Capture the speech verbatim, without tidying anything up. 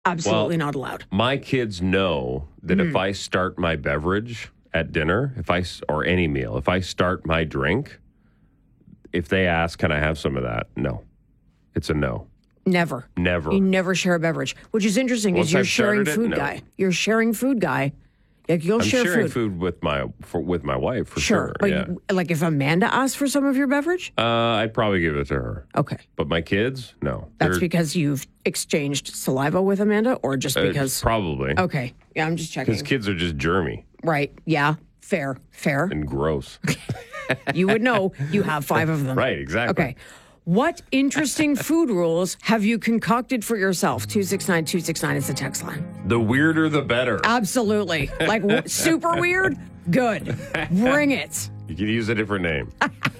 Absolutely Well, not allowed. My kids know that Mm. if I start my beverage at dinner, if I s- or any meal, if I start my drink, if they ask, can I have some of that? No. It's a no. Never. Never. You never share a beverage, which is interesting Once because you're I've sharing started it, food no. guy. You're sharing food guy. Like you'll I'm share sharing food. food, with my for, with my wife for Sure. sure. But yeah. you- like if Amanda asks for some of your beverage? Uh, I'd probably give it to her. Okay. But my kids, no. That's They're- because you've exchanged saliva with Amanda or just uh, because? probably. Okay. Yeah, I'm just checking. Because kids are just germy Right. Yeah. Fair. Fair. and gross. You would know you have five of them. Right, exactly. Okay. What interesting food rules have you concocted for yourself? two six nine two six nine is the text line. The weirder, the better. Absolutely. Like w- super weird? Good. Bring it. You can use a different name.